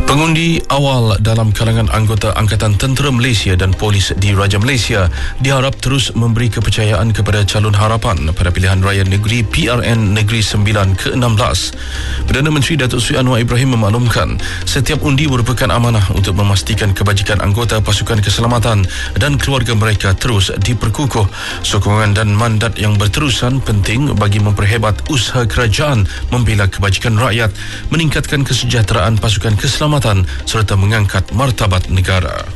Pengundi awal dalam kalangan anggota Angkatan Tentera Malaysia dan Polis di Raja Malaysia diharap terus memberi kepercayaan kepada calon harapan pada pilihan raya negeri PRN Negeri Sembilan ke-16. Perdana Menteri Datuk Seri Anwar Ibrahim memaklumkan setiap undi merupakan amanah untuk memastikan kebajikan anggota pasukan keselamatan dan keluarga mereka terus diperkukuh. Sokongan dan mandat yang berterusan penting bagi memperhebat usaha kerajaan membela kebajikan rakyat, meningkatkan kesejahteraan pasukan keselamatan serta mengangkat martabat negara.